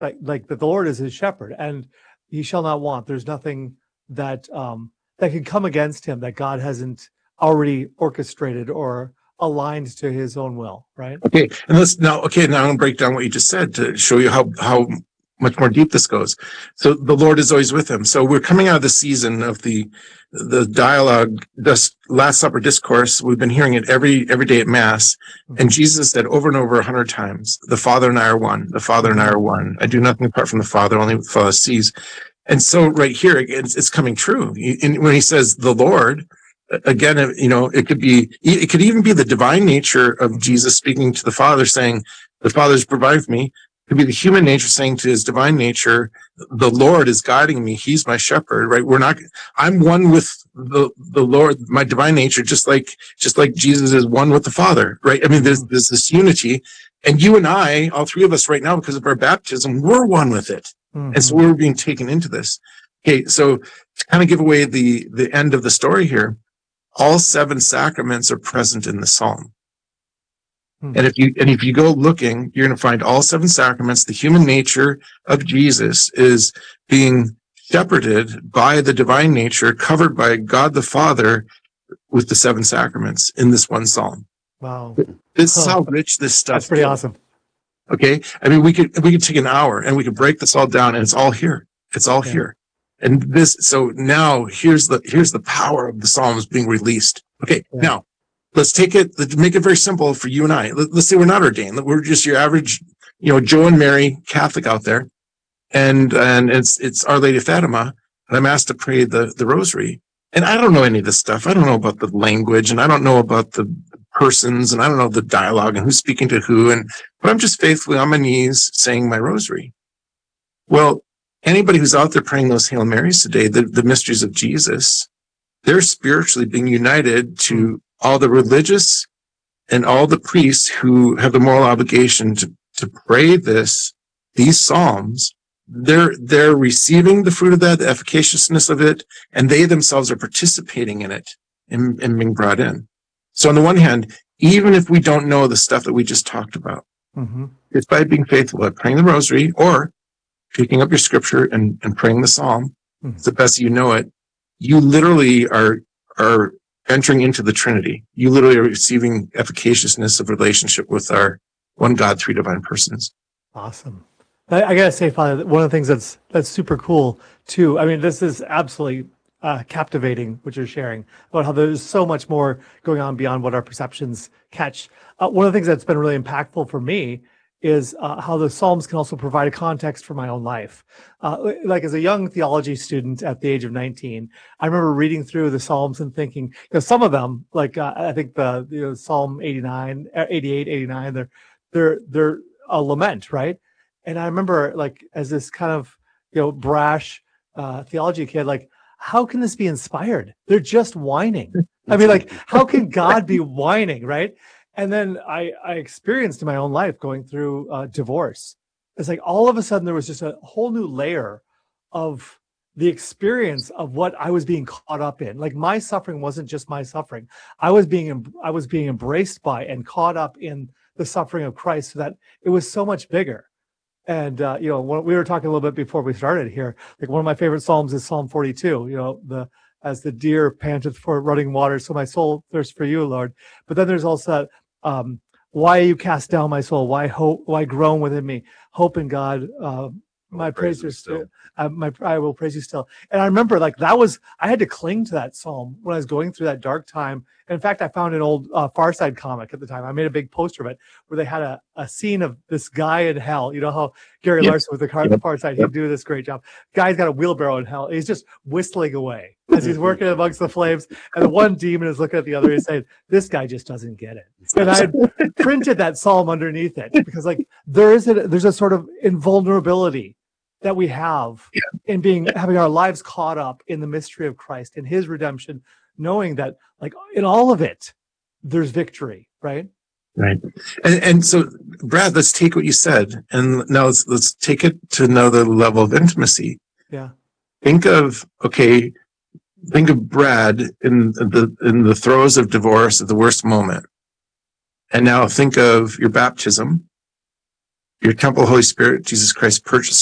like that the Lord is his shepherd and he shall not want. There's nothing that that can come against him that God hasn't already orchestrated or aligned to his own will, right? Okay, and now I'm going to break down what you just said to show you how much more deep this goes. So the Lord is always with him. So we're coming out of the season of the dialogue, this Last Supper discourse. We've been hearing it every day at Mass, and Jesus said over and over 100 times, "The Father and I are one. The Father and I are one. I do nothing apart from the Father, only what the Father sees." And so right here, it's coming true. And when he says the Lord, again, it could even be the divine nature of Jesus speaking to the Father, saying, "The Father's provided for me." It could be the human nature saying to his divine nature, "The Lord is guiding me. He's my shepherd." Right? I'm one with the Lord, my divine nature, just like Jesus is one with the Father. Right? I mean, there's this unity, and you and I, all three of us, right now, because of our baptism, we're one with it, and so we're being taken into this. Okay, so to kind of give away the end of the story here. All 7 sacraments are present in the psalm. And if you go looking, you're going to find all 7 sacraments. The human nature of Jesus is being shepherded by the divine nature, covered by God the Father with the 7 sacraments in this one psalm. Wow. This is how rich this stuff is. That's pretty awesome. Okay. I mean, we could take an hour and we could break this all down, and it's all here. It's all here. And so now here's the power of the Psalms being released. Okay, now let's make it very simple for you and I. Let's say we're not ordained. We're just your average, Joe and Mary Catholic out there. And it's Our Lady of Fatima. And I'm asked to pray the rosary. And I don't know any of this stuff. I don't know about the language, and I don't know about the persons, and I don't know the dialogue and who's speaking to who. But I'm just faithfully on my knees saying my rosary. Well, anybody who's out there praying those Hail Marys today, the mysteries of Jesus, they're spiritually being united to all the religious and all the priests who have the moral obligation to pray these psalms. They're receiving the fruit of that, the efficaciousness of it, and they themselves are participating in it and being brought in. So on the one hand, even if we don't know the stuff that we just talked about, it's by being faithful at praying the rosary or picking up your scripture and praying the psalm, it's the best you know it. You literally are entering into the Trinity. You literally are receiving efficaciousness of relationship with our one God, 3 divine persons. Awesome. I gotta say, Father, one of the things that's super cool too. I mean, this is absolutely captivating what you're sharing about how there's so much more going on beyond what our perceptions catch. One of the things that's been really impactful for me is how the Psalms can also provide a context for my own life. Like as a young theology student at the age of 19, I remember reading through the Psalms and thinking, some of them, like I think the Psalm 89, 88, 89, they're a lament, right? And I remember, like, as this kind of brash theology kid, like, how can this be inspired? They're just whining. I mean, like, how can God be whining, right? And then I experienced in my own life going through divorce. It's like all of a sudden there was just a whole new layer of the experience of what I was being caught up in. Like my suffering wasn't just my suffering. I was being embraced by and caught up in the suffering of Christ, so that it was so much bigger. And when we were talking a little bit before we started here, like one of my favorite Psalms is Psalm 42. As the deer panteth for running water, so my soul thirsts for you, Lord. But then there's also why you cast down my soul? Why groan within me? Hope in God. My praise is still. I will praise you still. And I remember, like, I had to cling to that psalm when I was going through that dark time. And in fact, I found an old Far Side comic at the time. I made a big poster of it where they had a scene of this guy in hell. You know how Gary Larson with the Far Side, he'd do this great job. Guy's got a wheelbarrow in hell. He's just whistling away as he's working amongst the flames. And the one demon is looking at the other and saying, this guy just doesn't get it. And I had printed that psalm underneath it because, like, there's a sort of invulnerability that we have in having our lives caught up in the mystery of Christ and his redemption, knowing that, like, in all of it, there's victory, right? Right. And so, Brad, let's take what you said, and now let's take it to another level of intimacy. Yeah. Think of Brad in the throes of divorce at the worst moment. And now think of your baptism. Your temple, Holy Spirit, Jesus Christ, purchased